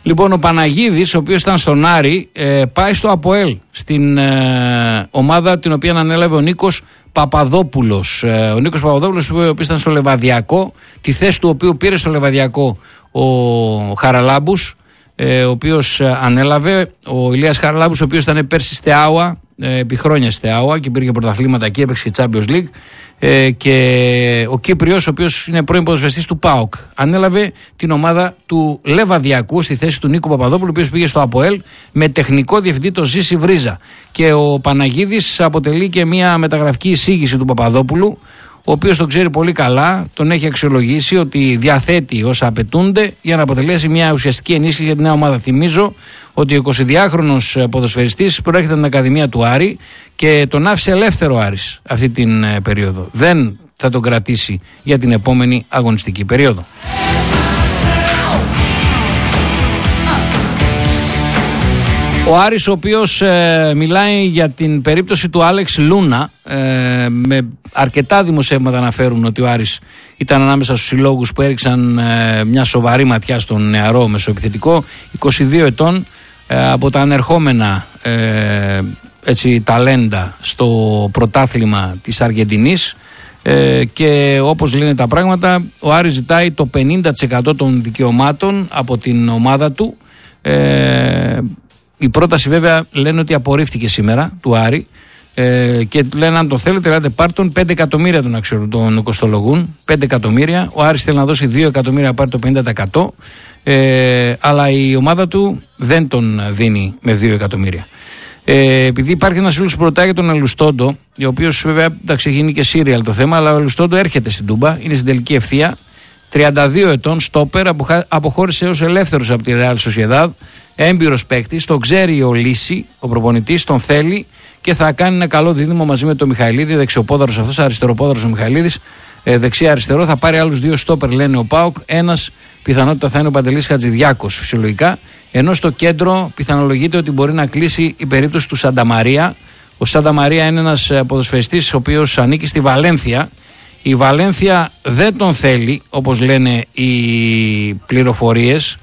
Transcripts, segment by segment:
Λοιπόν, ο Παναγίδης, ο οποίος ήταν στον Άρη, πάει στο ΑΠΟΕΛ, στην ομάδα την οποία ανέλαβε ο Νίκος Παπαδόπουλος. Ο Νίκος Παπαδόπουλος, ο οποίος ήταν στο Λεβαδιακό, τη θέση του οποίου πήρε στο Λεβαδιακό ο Χαραλάμπους, ο οποίος ανέλαβε. Ο Ηλίας Χαραλάμπους, ο οποίος ήταν πέρσι Στεάουα, επί χρόνια Στεάουα και πήρε πρωταθλήματα εκεί, έπαιξε και Champions League. Και ο Κύπριος, ο οποίος είναι πρώην ποδοσφαιριστής του ΠΑΟΚ, ανέλαβε την ομάδα του Λεβαδιακού στη θέση του Νίκου Παπαδόπουλου, ο οποίος πήγε στο ΑΠΟΕΛ με τεχνικό διευθυντή τον Ζήση Βρίζα. Και ο Παναγίδης αποτελεί και μια μεταγραφική εισήγηση του Παπαδόπουλου, ο οποίος τον ξέρει πολύ καλά, τον έχει αξιολογήσει ότι διαθέτει όσα απαιτούνται για να αποτελέσει μια ουσιαστική ενίσχυση για την νέα ομάδα. Θυμίζω ότι ο 22χρονος ποδοσφαιριστής προέρχεται από την Ακαδημία του Άρη και τον άφησε ελεύθερο Άρης αυτή την περίοδο. Δεν θα τον κρατήσει για την επόμενη αγωνιστική περίοδο. Ο Άρης, ο οποίος μιλάει για την περίπτωση του Άλεξ Λούνα, με αρκετά δημοσιεύματα αναφέρουν ότι ο Άρης ήταν ανάμεσα στους συλλόγους που έριξαν μια σοβαρή ματιά στον νεαρό μεσοεπιθετικό, 22 ετών, από τα ανερχόμενα ταλέντα στο πρωτάθλημα της Αργεντινής, και όπως λένε τα πράγματα, ο Άρης ζητάει το 50% των δικαιωμάτων από την ομάδα του. Η πρόταση βέβαια λένε ότι απορρίφθηκε σήμερα του Άρη, και λένε αν το θέλετε, λέτε πάρτον, 5 εκατομμύρια τον κοστολογούν, 5 εκατομμύρια. Ο Άρης θέλει να δώσει 2 εκατομμύρια να πάρει το 50%, αλλά η ομάδα του δεν τον δίνει με 2 εκατομμύρια. Επειδή υπάρχει ένας φίλος που ρωτάει για τον Ελουστόντο, ο οποίος βέβαια εντάξει, γίνει και σύριαλ το θέμα, αλλά ο Ελουστόντο έρχεται στην Τούμπα, είναι στην τελική ευθεία, 32 ετών, στόπερ, αποχώρησε ως ελεύθερος από τη Real Sociedad, έμπειρος παίκτης, τον ξέρει ο Λύση, ο προπονητής, τον θέλει και θα κάνει ένα καλό δίδυμο μαζί με τον Μιχαηλίδη, δεξιοπόδαρος αυτός, αριστεροπόδαρος ο Μιχαηλίδης, δεξιά-αριστερό. Θα πάρει άλλους 2 στόπερ, λένε ο ΠΑΟΚ. Ένας πιθανότητα θα είναι ο Παντελής Χατζηδιάκος, φυσιολογικά. Ενώ στο κέντρο πιθανολογείται ότι μπορεί να κλείσει η περίπτωση του Σανταμαρία. Ο Σανταμαρία είναι ένας ποδοσφαιριστής ο οποίος ανήκει στη Βαλένθια. Η Βαλένθια δεν τον θέλει, όπως λένε οι πληροφορίες.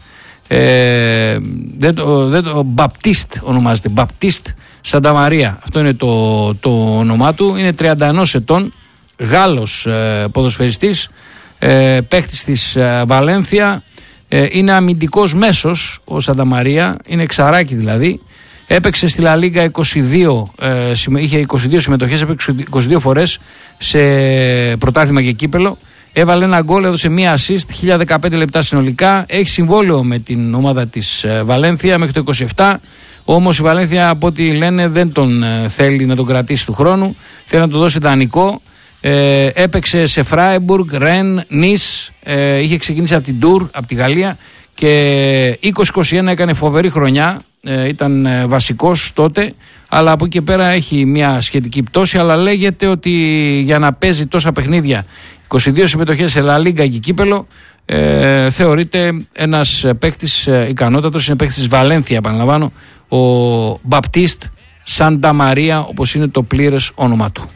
Μπαπτίστ ονομάζεται, Μπαπτίστ Σανταμαρία, αυτό είναι το όνομά του. Είναι 31 ετών, Γάλλος ποδοσφαιριστής, παίκτης της Βαλένθια, είναι αμυντικός μέσος ο Σανταμαρία, είναι εξαράκι δηλαδή. Έπαιξε στη Λα Λίγκα 22, είχε 22 συμμετοχές, έπαιξε 22 φορές σε πρωτάθλημα και κύπελο. Έβαλε ένα γκολ, έδωσε μία assist, 1015 λεπτά συνολικά. Έχει συμβόλαιο με την ομάδα της Βαλένθια μέχρι το 27. Όμως η Βαλένθια, από ό,τι λένε, δεν τον θέλει να τον κρατήσει του χρόνου. Θέλει να τον δώσει δανεικό. Έπαιξε σε Φράιμπουργκ, Ρεν, Νις. Είχε ξεκινήσει από την Τουρ, από τη Γαλλία. Και 2021 έκανε φοβερή χρονιά. Ήταν βασικός τότε. Αλλά από εκεί και πέρα έχει μια σχετική πτώση. Αλλά λέγεται ότι για να παίζει τόσα παιχνίδια, 22 συμμετοχές σε Λα Λίγκα και κύπελο, θεωρείται ένας παίκτης ικανότατος. Είναι παίκτης της Βαλένθια, επαναλαμβάνω, ο Μπαπτίστ Σανταμαρία, όπως είναι το πλήρες όνομα του.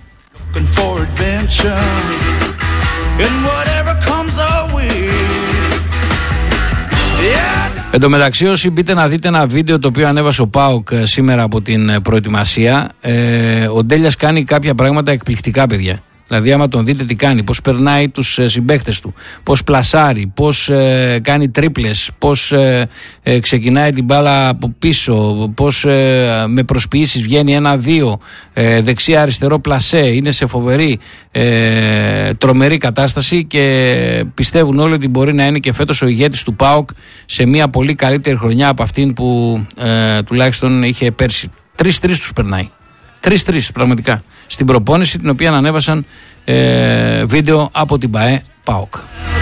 Εν τω μεταξύ, όσοι μπείτε να δείτε ένα βίντεο το οποίο ανέβασε ο ΠΑΟΚ σήμερα από την προετοιμασία, ο Ντέλιας κάνει κάποια πράγματα εκπληκτικά, παιδιά. Δηλαδή, άμα τον δείτε τι κάνει, πώς περνάει τους συμπαίκτες του, πώς πλασάρει, πώς κάνει τρίπλες, πώς ξεκινάει την μπάλα από πίσω, πώς με προσποιήσεις βγαίνει 1-2, δεξιά-αριστερό πλασέ, είναι σε φοβερή, τρομερή κατάσταση και πιστεύουν όλοι ότι μπορεί να είναι και φέτος ο ηγέτης του ΠΑΟΚ σε μια πολύ καλύτερη χρονιά από αυτήν που τουλάχιστον είχε πέρσι. 3-3 τους περνάει. 3-3 πραγματικά. Στην προπόνηση την οποία ανέβασαν βίντεο από την ΠΑΕ ΠΑΟΚ.